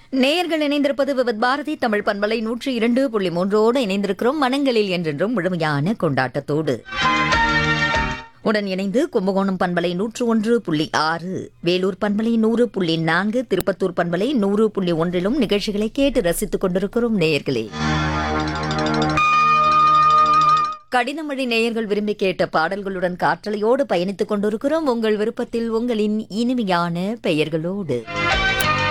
நேயர்கள் இணைந்திருப்பது விவித் பாரதி தமிழ் பண்பலை 102.3 இணைந்திருக்கிறோம். மனங்களில் என்றென்றும் முழுமையான கொண்டாட்டத்தோடு உடன் இணைந்து கும்பகோணம் பண்பலை 101.6, வேலூர் பண்பலை 100.4, திருப்பத்தூர் பண்பலை 100.1 நிகழ்ச்சிகளை கேட்டு ரசித்துக் கொண்டிருக்கிறோம். நேயர்களே, கடினமொழி நேயர்கள் விரும்பி கேட்ட பாடல்களுடன் காற்றலையோடு பயணித்துக் கொண்டிருக்கிறோம். உங்கள் விருப்பத்தில் உங்களின் இனிமையான பெயர்களோடு